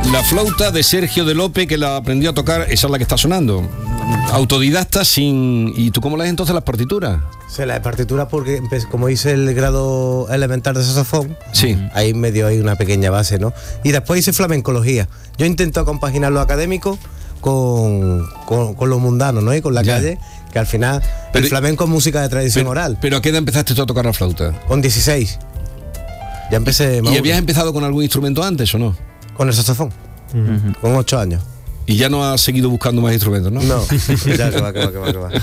La flauta de Sergio de Lope, que la aprendió a tocar, esa es la que está sonando. Autodidacta sin... ¿Y tú cómo lees entonces las partituras? Se las partituras porque como hice el grado elemental de saxofón, sí, ahí medio hay una pequeña base, ¿no? Y después hice flamencología. Yo intento compaginar lo académico con lo mundano, ¿no? Y con la calle, que al final el flamenco es música de tradición oral. ¿Pero a qué edad empezaste tú a tocar la flauta? Con 16. Ya empecé... ¿Y habías empezado con algún instrumento antes o no? Con el saxofón, con 8 años. Y ya no has seguido buscando más instrumentos, ¿no? No, ya que va.